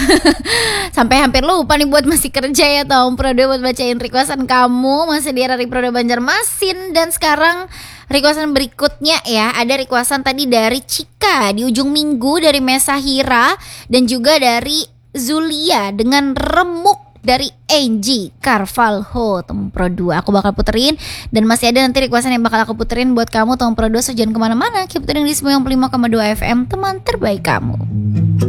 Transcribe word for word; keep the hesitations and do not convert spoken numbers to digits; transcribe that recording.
Sampai hampir lupa nih buat masih kerja ya Tom Prodo buat bacain requestan kamu. Masih di Rari Prodo Banjarmasin. Dan sekarang requestan berikutnya ya. Ada requestan tadi dari Cika di ujung minggu, dari Mesahira, dan juga dari Zulia dengan Remuk dari Angie Carvalho. Tom Prodo aku bakal puterin. Dan masih ada nanti requestan yang bakal aku puterin buat kamu Tom Prodo. So jangan kemana-mana, keep puterin di sembilan puluh lima koma dua F M, teman terbaik kamu.